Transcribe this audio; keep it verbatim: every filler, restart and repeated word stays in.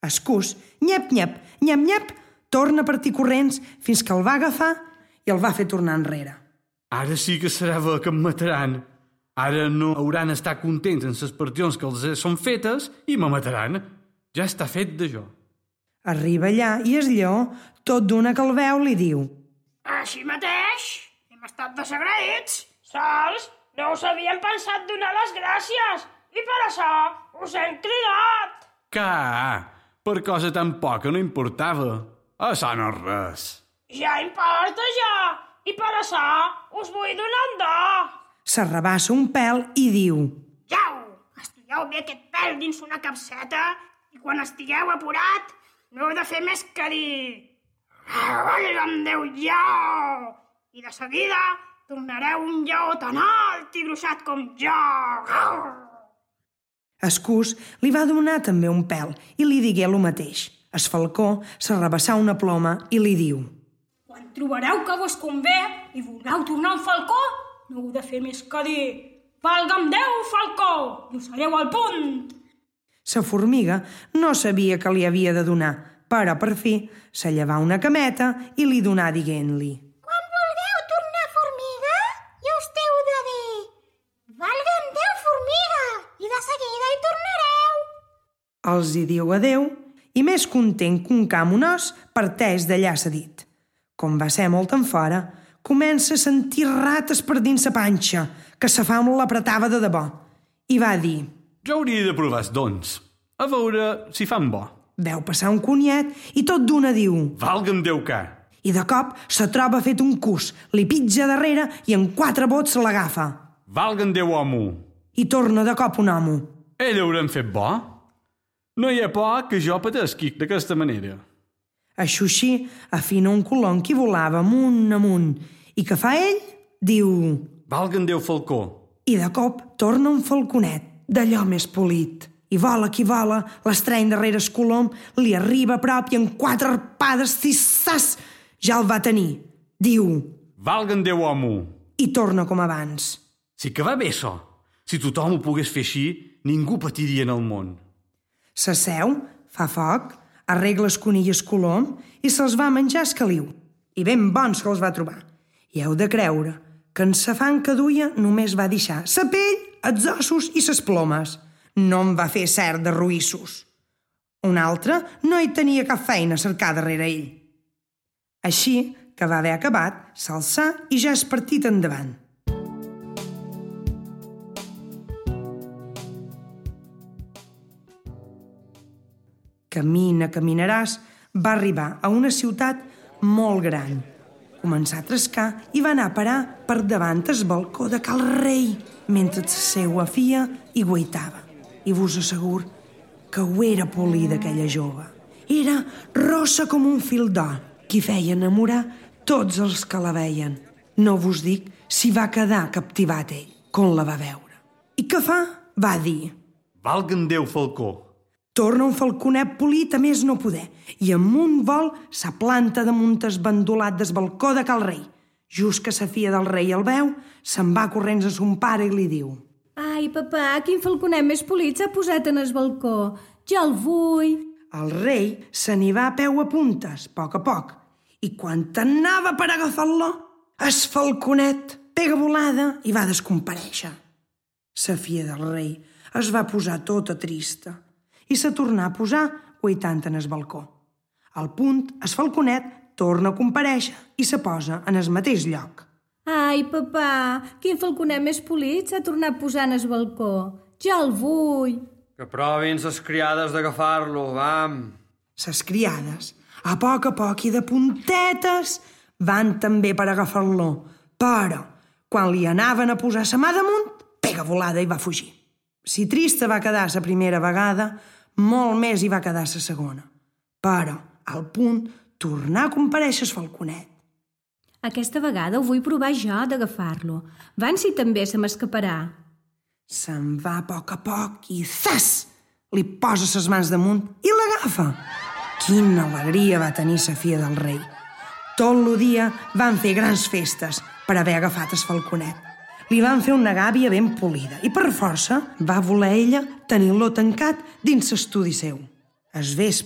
Escús, nyep, nyep, nyep, nyep, torna a partir corrents fins que el va agafar i el va fer tornar enrere. Ara sí que serà bé que em mataran. Ara no hauran estat contents en les partions que els són fetes i me mataran. Ja està fet de jo. Arriba allà i el lleó, tot d'una que el veu, li diu: Així mateix, hem estat desagraïts. Sols no us havíem pensat donar les gràcies i per això us hem cridat. Que, per cosa tan poca no importava. Això no és res. Ja importa, ja, i per això us vull donar un do. S'arrabassa un pèl i diu: Jau, estudieu bé aquest pèl dins una capseta i quan estigueu apurat no heu de fer més que dir «Valga'm Déu, lleó!» i de seguida tornareu un lleó tan alt i gruixat com jo. Escús li va donar també un pèl i li digué el mateix. Es falcó s'arrabassà una ploma i li diu: Quan trobareu que vos convé i vulgueu tornar un falcó, no heu de fer més que dir «Valga'm Déu, falcó!» i us sereu al punt. Sa formiga no sabia que li havia de donar, però per fi se llevà una cameta i li donà dient-li: Quan vulgueu tornar formiga, i us heu de dir «Valga'm Déu, formiga!» i de seguida hi tornareu. Els hi diu adeu i més content que un ca amb un os parteix d'allà s'ha dit. Com va ser molt en fora, comença a sentir rates per dins sa panxa, que sa fam l'apretava de debò, i va dir: Jo hauria de provar els dons, a veure si fan bo. Veu passar un coniet i tot d'una diu: Valga'm Déu que! I de cop se troba fet un cus, li pitja darrere i en quatre bots se l'agafa. Valga'm Déu, homo! I torna de cop un homo. Ell haurem fet bo? No hi ha por que jo patesqui d'aquesta manera. Això així afina un colom que volava amunt amunt i que fa ell? Diu: Valga'm Déu, falcó! I de cop torna un falconet, d'allò més polit. I vola qui vola, l'estreny darrere el colom, li arriba a prop i en quatre arpades, tissàs, ja el va tenir. Diu: Valga'm Déu, homo! I torna com abans. Sí que va bé, això. Si tothom ho pogués fer així, ningú patiria en el món. S'asseu, fa foc, arregla el conill i el colom i se'ls va menjar el caliu. I ben bons que els va trobar. I heu de creure que en sa fam que duia només va deixar sa pell, els ossos i ses plomes. No en va fer cert de roïssos. Un altre no hi tenia cap feina a cercar darrere ell. Així que va haver acabat, s'alçà i ja és partit endavant. Camina, caminaràs, va arribar a una ciutat molt gran. Començà a trescar i va anar a parar per davant el balcó de cal rei, mentre la seua filla hi guaitava. I vos assegur que ho era polida aquella jove. Era rossa com un fil d'or, qui feia enamorar tots els que la veien. No vos dic si va quedar captivat ell, quan la va veure. I què fa? Va dir: Valga'm Déu, falcó! Torna un falconet polit a més no poder i amb un vol s'aplanta damunt el bandolat del balcó de cal rei. Just que sa filla del rei el veu, se'n va corrents a son pare i li diu: Ai, papà, quin falconet més polit s'ha posat en el balcó. Jo el vull. El rei se n'hi va a peu a puntes, a poc a poc, i quan anava per agafar-lo, el falconet pega volada i va descomparèixer. Sa filla del rei es va posar tota trista i se tornà a posar guaitant en el balcó. Al punt, el falconet torna a comparèixer i se posa en el mateix lloc. Ai, papà, quin falconet més polit s'ha tornat a posar en el balcó. Jo el vull. Que provin ses criades d'agafar-lo, vam. Ses criades, a poc a poc i de puntetes, van també per agafar-lo, però quan li anaven a posar sa mà damunt, pega volada i va fugir. Si trista va quedar la primera vegada, molt més hi va quedar la segona. Però, al punt, tornà a comparèixer el falconet. Aquesta vegada ho vull provar jo d'agafar-lo. Van si també se m'escaparà. Se'n va a poc a poc i, zas! Li posa ses mans damunt i l'agafa. Quina alegria va tenir sa filla del rei. Tot el dia van fer grans festes per haver agafat el falconet. Li van fer una gàbia ben polida i per força va voler ella tenir-lo tancat dins l'estudi seu. Es vespre